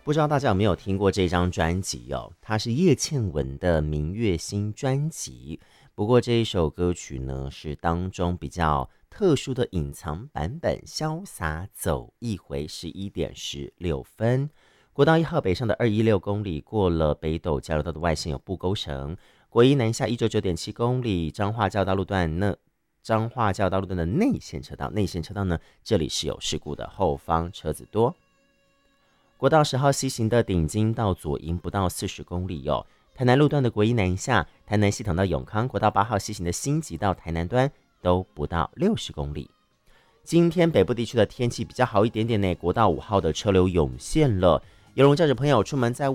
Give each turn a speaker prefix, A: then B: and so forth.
A: 不知道大家有没有听过这张专辑哦？它是叶倩文的《明月心》专辑。不过这一首歌曲呢，是当中比较特殊的隐藏版本，《潇洒走一回》11:16。国道1号北上的216公里，过了北斗交流道的外线有布沟绳；国一南下199.7公里，彰化交道路段的内线车道呢，这里是有事故的，后方车子多。国道10号西行的顶金到左营不到40公里哦。台南路段的国一南下，台南系统到永康，国道8号西行的新集到台南端都不到60公里。今天北部地区的天气比较好一点点呢，国道5号的车流涌现了，有容驾驶朋友出门在